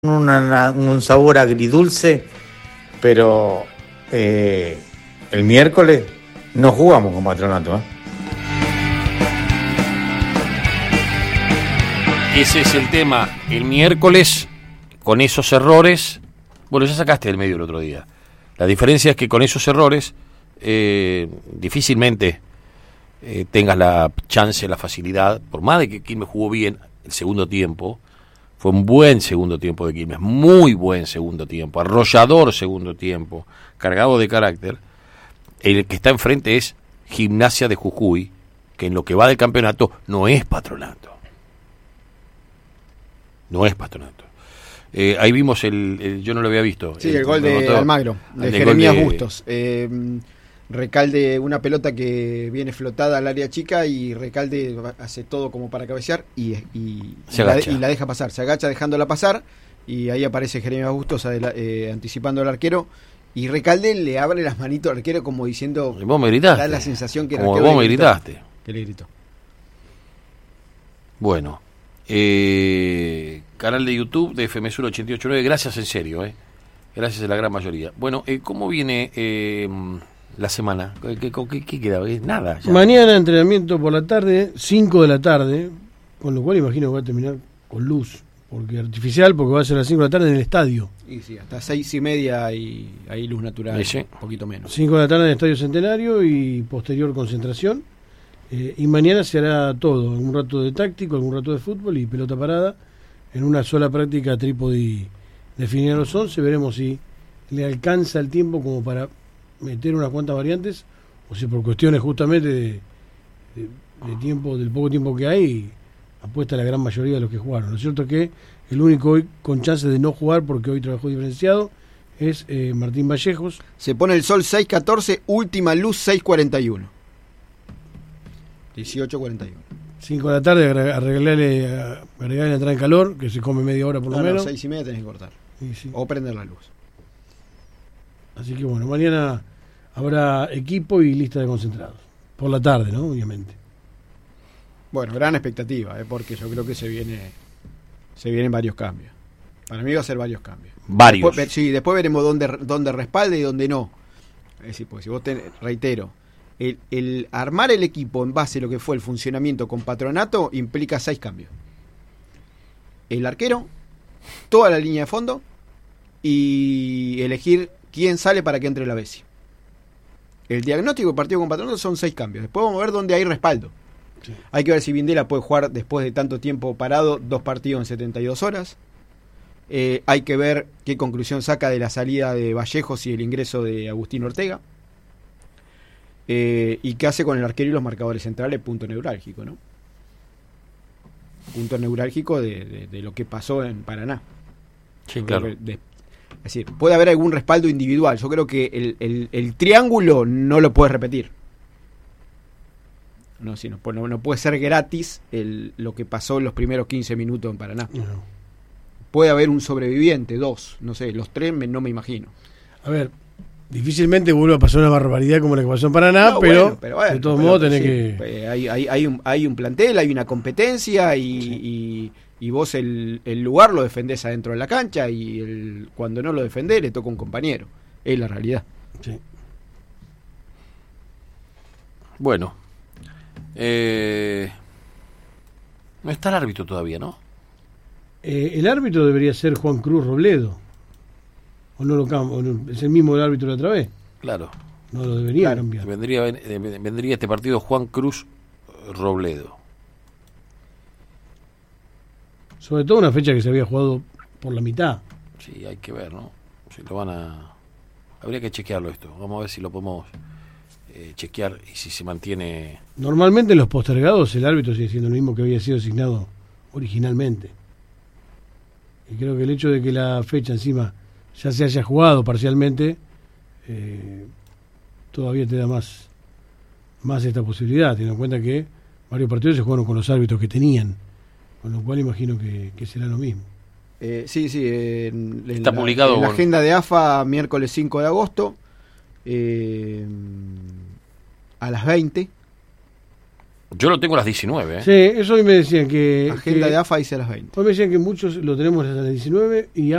un sabor agridulce, pero el miércoles no jugamos con Patronato, ¿eh? Ese es el tema. El miércoles, con esos errores, bueno, ya sacaste del medio el otro día. La diferencia es que con esos errores difícilmente tengas la chance, la facilidad, por más de que Quilmes jugó bien el segundo tiempo. Fue un buen segundo tiempo de Quilmes, muy buen segundo tiempo, arrollador segundo tiempo, cargado de carácter. El que está enfrente es Gimnasia de Jujuy, que en lo que va del campeonato no es Patronato. No es Patronato. Ahí vimos yo no lo había visto. Sí, el gol de Almagro, de Jeremías Bustos. Recalde, una pelota que viene flotada al área chica y Recalde hace todo como para cabecear y la deja pasar. Se agacha dejándola pasar y ahí aparece Jeremías Bustos anticipando al arquero y Recalde le abre las manitos al arquero como diciendo... Vos me gritaste. Da la sensación que como vos me gritaste. Que le gritó. Bueno, canal de YouTube de FM Sur 889, gracias en serio, gracias a la gran mayoría. Bueno, ¿cómo viene la semana? ¿Qué queda? Nada. Ya. Mañana entrenamiento por la tarde, 5 de la tarde, con lo cual imagino que va a terminar con luz, porque artificial, porque va a ser a las 5 de la tarde en el estadio. Y sí, hasta 6:30 y hay luz natural, ¿sí? Un poquito menos. 5 de la tarde en el Estadio Centenario y posterior concentración. Y mañana se hará todo, algún rato de táctico, algún rato de fútbol y pelota parada, en una sola práctica Trípodi definir a los 11. Veremos si le alcanza el tiempo como para meter unas cuantas variantes, o si por cuestiones justamente de tiempo, del poco tiempo que hay, apuesta la gran mayoría de los que jugaron. Lo cierto es que el único hoy con chance de no jugar porque hoy trabajó diferenciado es Martín Vallejos. Se pone el sol 6:14, última luz 6:41. 18:41. 5 de la tarde, agregarle la entrada en calor, que se come media hora por lo menos. 6:30 tenés que cortar. Sí. O prender la luz. Así que bueno, mañana habrá equipo y lista de concentrados. Por la tarde, ¿no? Obviamente. Bueno, gran expectativa, porque yo creo que se vienen varios cambios. Para mí va a ser varios cambios. Varios. Después veremos dónde respalde y dónde no. Es decir, porque si vos reitero, el armar el equipo en base a lo que fue el funcionamiento con Patronato implica 6 cambios. El arquero, toda la línea de fondo y elegir quién sale para que entre la Bessi. El diagnóstico del partido con Patronato son 6 cambios. Después vamos a ver dónde hay respaldo. Sí. Hay que ver si Vindela puede jugar después de tanto tiempo parado 2 partidos en 72 horas. Hay que ver qué conclusión saca de la salida de Vallejos y el ingreso de Agustín Ortega. Y qué hace con el arquero y los marcadores centrales, punto neurálgico, ¿no? Punto neurálgico de lo que pasó en Paraná. Sí, claro. Es decir, puede haber algún respaldo individual. Yo creo que el triángulo no lo puedes repetir. No puede ser gratis lo que pasó en los primeros 15 minutos en Paraná. No. Puede haber un sobreviviente, 2, no sé, los 3 no me imagino. A ver, difícilmente vuelva a pasar una barbaridad como la que pasó en Paraná, pero de todos modos tenés que... Hay un plantel, hay una competencia y vos el lugar lo defendés adentro de la cancha y cuando no lo defendés le toca un compañero. Es la realidad. Sí. Bueno. No está el árbitro todavía, ¿no? El árbitro debería ser Juan Cruz Robledo. ¿O no lo cambia? ¿Es el mismo el árbitro de otra vez? Claro. No lo debería cambiar. Vendría este partido Juan Cruz Robledo. Sobre todo una fecha que se había jugado por la mitad. Sí, hay que ver, ¿no? Si lo habría que chequearlo esto. Vamos a ver si lo podemos chequear y si se mantiene... Normalmente en los postergados el árbitro sigue siendo el mismo que había sido asignado originalmente. Y creo que el hecho de que la fecha encima ya se haya jugado parcialmente, todavía te da más esta posibilidad, teniendo en cuenta que varios partidos se jugaron con los árbitros que tenían, con lo cual imagino que será lo mismo. Sí, está publicado en la agenda de AFA, miércoles 5 de agosto, a las 20, Yo lo tengo a las 19, ¿eh? Sí, eso hoy me decían que... Agenda que- de AFA dice a las 20. Hoy me decían que muchos lo tenemos a las 19 y